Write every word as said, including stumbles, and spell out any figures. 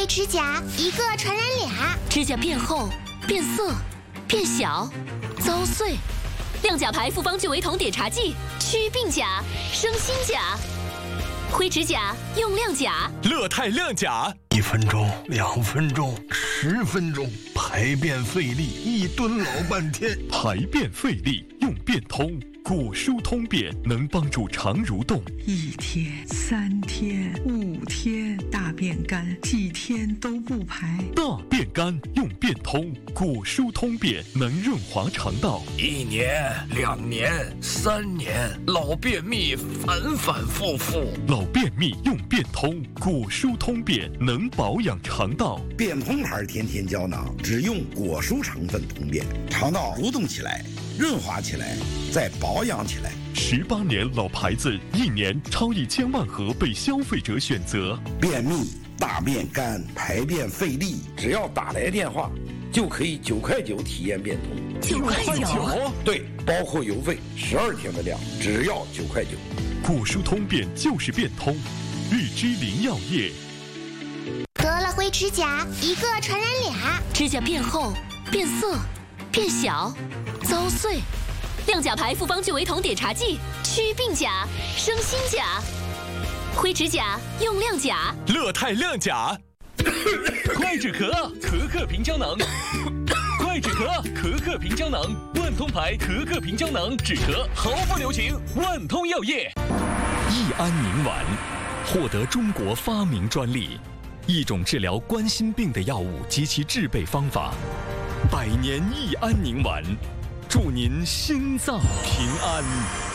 灰指甲一个传染俩， 指甲变厚、变色、变小、遭碎。亮甲牌复方聚维酮碘茶剂，祛病甲、生新甲。灰指甲用亮甲， 乐泰亮甲。 一分钟、两分钟、十分钟，排便费力，一蹲老半天。 排便费力用变通。果舒通便能帮助肠蠕动， 一天、三天、五天，大便干，几天都不排。 大便干用变通，果舒通便能润滑肠道。 一年、两年、三年，老便秘反反复复。 老便秘用变通，果舒通便能保养肠道。 变通牌甜甜胶囊只用果舒成分通便，肠道蠕动起来，润滑起来，再保养起来。 十八年老牌子，一年超一千万盒被消费者选择。 便秘、大便干、排便费力，只要打来电话，就可以九块九体验变通。 九块九？ 对，包括邮费，十二天的量，只要九块九。 果舒通便就是变通，日之林药业。 得了灰指甲一个传染俩， 指甲变厚、变色、变小、遭碎。亮甲牌复方聚维酮碘茶剂，祛病甲、生新甲。灰指甲用亮甲， 乐泰亮甲。快止咳，咳咳平胶囊。快止咳，咳咳平胶囊，万通牌咳咳平胶囊，止咳毫不留情。万通药业。 益安宁丸获得中国发明专利，一种治疗冠心病的药物及其制备方法。百年益安宁丸，祝您心脏平安。